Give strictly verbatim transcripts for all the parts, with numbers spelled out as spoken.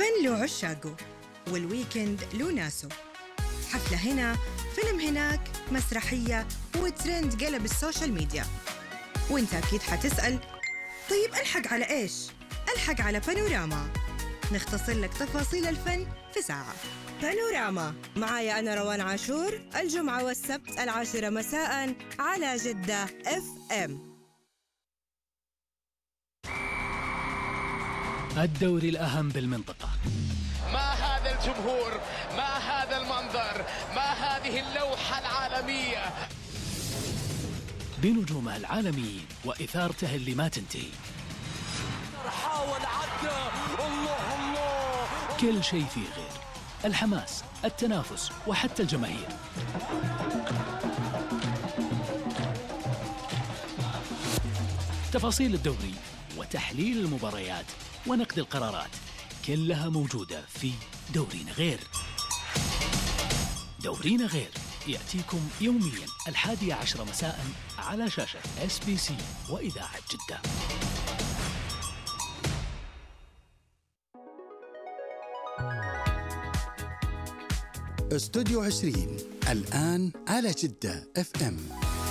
الفن له عشاقه والويكند له ناسه. حفلة هنا، فيلم هناك، مسرحية، وترند قلب السوشيال ميديا. وانت أكيد حتسأل، طيب ألحق على إيش؟ ألحق على بانوراما، نختصر لك تفاصيل الفن في ساعة. بانوراما معايا أنا روان عاشور، الجمعة والسبت العاشرة مساء على جدة اف ام. الدوري الأهم بالمنطقة. ما هذا الجمهور، ما هذا المنظر، ما هذه اللوحة العالمية بنجومها العالميين وإثارته اللي ما تنتهي. حاول عدى، الله الله، كل شيء فيه غير الحماس، التنافس، وحتى الجماهير. تفاصيل الدوري وتحليل المباريات ونقد القرارات كلها موجودة في دورينا غير. دورينا غير يأتيكم يوميا الحادية عشرة مساء على شاشة اس بي سي وإذاعة جدة. استوديو عشرين الآن على جدة اف ام.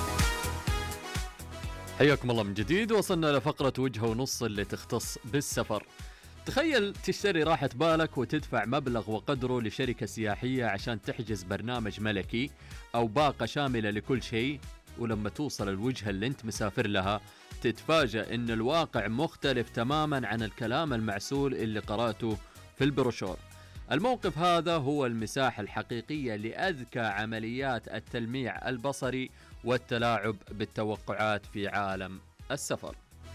حياكم الله من جديد. وصلنا لفقرة وجهة ونص اللي تختص بالسفر. تخيل تشتري راحة بالك وتدفع مبلغ وقدره لشركة سياحية عشان تحجز برنامج ملكي أو باقة شاملة لكل شيء، ولما توصل الوجهة اللي انت مسافر لها تتفاجأ ان الواقع مختلف تماما عن الكلام المعسول اللي قرأته في البروشور. الموقف هذا هو المساحة الحقيقية لأذكى عمليات التلميع البصري والتلاعب بالتوقعات في عالم السفر.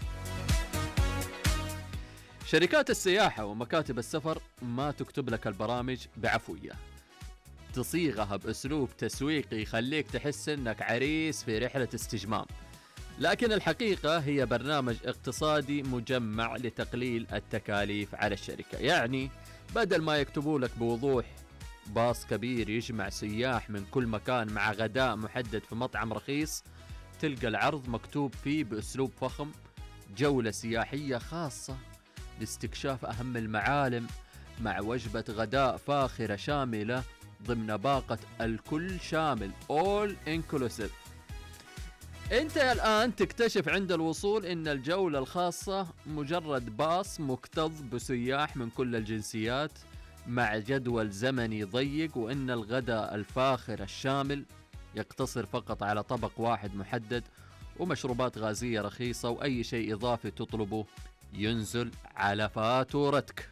شركات السياحة ومكاتب السفر ما تكتب لك البرامج بعفوية، تصيغها بأسلوب تسويقي يخليك تحس انك عريس في رحلة استجمام، لكن الحقيقة هي برنامج اقتصادي مجمع لتقليل التكاليف على الشركة. يعني بدل ما يكتبوا لك بوضوح باص كبير يجمع سياح من كل مكان مع غداء محدد في مطعم رخيص، تلقى العرض مكتوب فيه بأسلوب فخم: جولة سياحية خاصة لاستكشاف أهم المعالم مع وجبة غداء فاخرة شاملة ضمن باقة الكل شامل All Inclusive. انت الآن تكتشف عند الوصول ان الجولة الخاصة مجرد باص مكتظ بسياح من كل الجنسيات مع جدول زمني ضيق، وان الغداء الفاخر الشامل يقتصر فقط على طبق واحد محدد ومشروبات غازية رخيصة، واي شيء اضافي تطلبه ينزل على فاتورتك.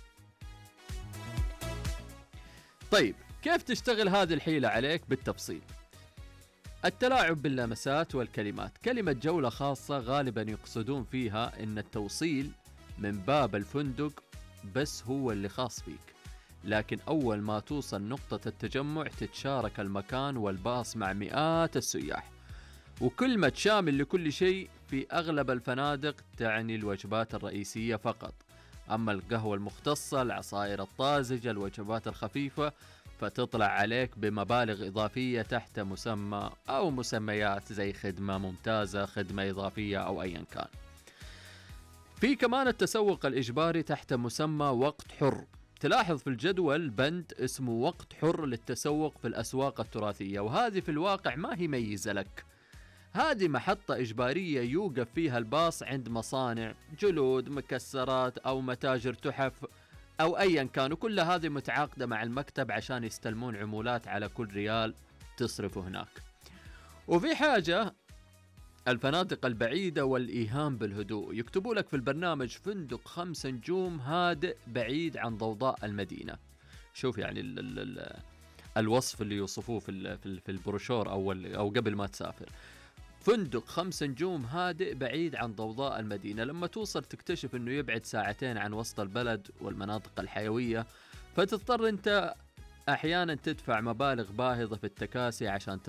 طيب كيف تشتغل هذه الحيلة عليك بالتفصيل؟ التلاعب باللمسات والكلمات. كلمة جولة خاصة غالبا يقصدون فيها ان التوصيل من باب الفندق بس هو اللي خاص فيك، لكن اول ما توصل نقطة التجمع تتشارك المكان والباص مع مئات السياح. وكلمة شامل لكل شيء في اغلب الفنادق تعني الوجبات الرئيسية فقط، اما القهوة المختصة، العصائر الطازجة، الوجبات الخفيفة فتطلع عليك بمبالغ إضافية تحت مسمى أو مسميات زي خدمة ممتازة، خدمة إضافية، أو أيا كان. في كمان التسوق الإجباري تحت مسمى وقت حر. تلاحظ في الجدول بند اسمه وقت حر للتسوق في الأسواق التراثية، وهذه في الواقع ما هي ميزة لك. هذه محطة إجبارية يوقف فيها الباص عند مصانع جلود، مكسرات، أو متاجر تحف أو أيا كان، وكل هذه متعاقدة مع المكتب عشان يستلمون عمولات على كل ريال تصرفه هناك. وفي حاجة الفنادق البعيدة والإيهام بالهدوء. يكتبوا لك في البرنامج فندق خمس نجوم هادئ بعيد عن ضوضاء المدينة. شوف يعني ال ال ال الوصف اللي يوصفوه في في البروشور أو أو قبل ما تسافر: فندق خمس نجوم هادئ بعيد عن ضوضاء المدينة. لما توصل تكتشف انه يبعد ساعتين عن وسط البلد والمناطق الحيوية، فتضطر انت احيانا تدفع مبالغ باهظة في التكاسي عشان